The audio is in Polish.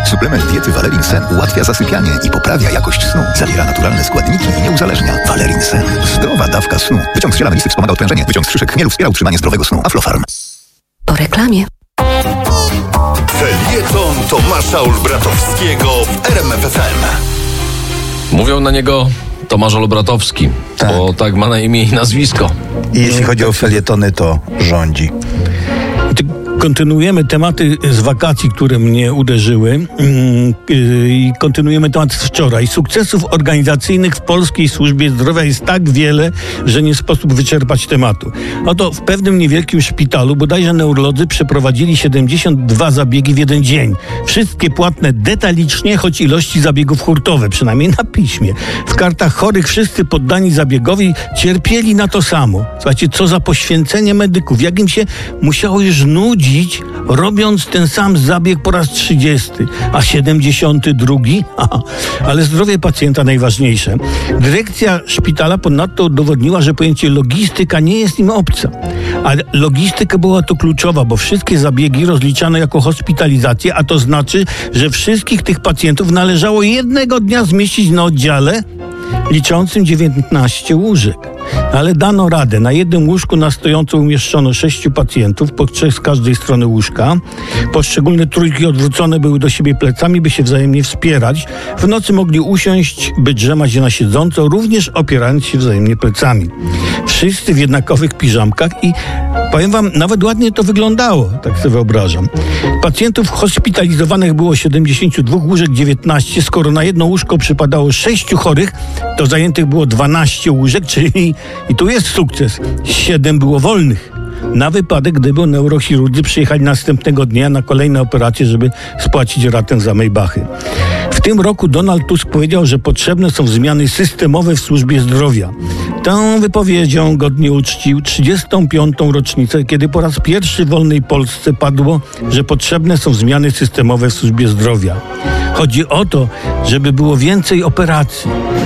Suplement diety Valerin Sen ułatwia zasypianie i poprawia jakość snu. Zawiera naturalne składniki i nie uzależnia. Valerin Sen. Zdrowa dawka snu. Wyciąg z ziela melisy wspomaga odprężenie. Wyciąg z szyszek chmielu wspiera utrzymanie zdrowego snu. Aflofarm. Po reklamie. Felieton Tomasza Olbratowskiego w RMF FM. Mówią na niego Tomasz Olbratowski, bo tak ma na imię i nazwisko. I jeśli chodzi o felietony, to rządzi. Kontynuujemy tematy z wakacji, które mnie uderzyły i kontynuujemy temat z wczoraj. Sukcesów organizacyjnych w polskiej służbie zdrowia jest tak wiele, że nie sposób wyczerpać tematu. Oto w pewnym niewielkim szpitalu bodajże neurolodzy przeprowadzili 72 zabiegi w jeden dzień. Wszystkie płatne detalicznie, choć ilości zabiegów hurtowe, przynajmniej na piśmie. W kartach chorych wszyscy poddani zabiegowi cierpieli na to samo. Słuchajcie, co za poświęcenie medyków. Jak im się musiało już nudzić, robiąc ten sam zabieg po raz 30, a 72? Ale zdrowie pacjenta najważniejsze. Dyrekcja szpitala ponadto udowodniła, że pojęcie logistyka nie jest im obca. A logistyka była tu kluczowa, bo wszystkie zabiegi rozliczano jako hospitalizację, a to znaczy, że wszystkich tych pacjentów należało jednego dnia zmieścić na oddziale liczącym 19 łóżek. Ale dano radę. Na jednym łóżku na stojąco umieszczono 6 pacjentów, po 3 z każdej strony łóżka. Poszczególne trójki odwrócone były do siebie plecami, by się wzajemnie wspierać. W nocy mogli usiąść, by drzemać na siedząco, również opierając się wzajemnie plecami. Wszyscy w jednakowych piżamkach i powiem wam, nawet ładnie to wyglądało, tak sobie wyobrażam. Pacjentów hospitalizowanych było 72, łóżek 19. Skoro na jedno łóżko przypadało 6 chorych, to zajętych było 12 łóżek, czyli, i tu jest sukces, 7 było wolnych. Na wypadek, gdyby neurochirurdzy przyjechali następnego dnia na kolejne operacje, żeby spłacić ratę za Maybachy. W tym roku Donald Tusk powiedział, że potrzebne są zmiany systemowe w służbie zdrowia. Tą wypowiedzią godnie uczcił 35. rocznicę, kiedy po raz pierwszy w wolnej Polsce padło, że potrzebne są zmiany systemowe w służbie zdrowia. Chodzi o to, żeby było więcej operacji.